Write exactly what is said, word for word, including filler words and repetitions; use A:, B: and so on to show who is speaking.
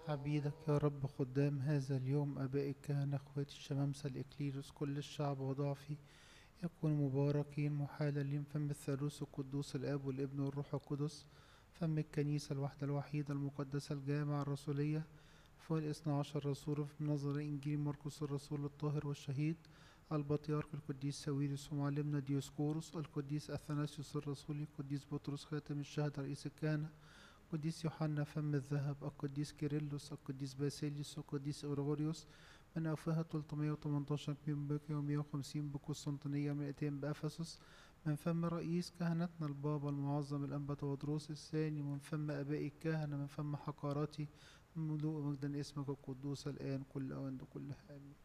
A: عبيدك يا رب خدام هذا اليوم، أباء الكهنة، أخواتي الشمامسة، الإكليروس، كل الشعب وضعفي يكون مباركين محللين فم الثالوث القدوس الآب والابن والروح القدس، فم الكنيسة الواحدة الوحيدة المقدسة الجامعة الرسولية، فوق الاثنى عشر رسول في نظر إنجيل مرقس الرسول الطاهر والشهيد، البطيارك القديس ساويرس ومعلمنا ديوسكوروس، القديس أثناسيوس الرسولي، القديس بطرس خاتم الشهداء رئيس الكهنة، القديس يوحنا فم الذهب، القديس كيرلس، القديس باسيليوس، القديس غريغوريوس من أوفاها ثلاثمائة وثمانية عشر بكيو ومائة وخمسين بقسطنطينية ومائتين بأفسس، من فم رئيس كهنتنا البابا المعظم الأنبا تودروس الثاني، ومن فم آباء الكهنة، من فم حقاراتي من ملوء مجدا اسمك القدوس الآن كل أوان كل آمين.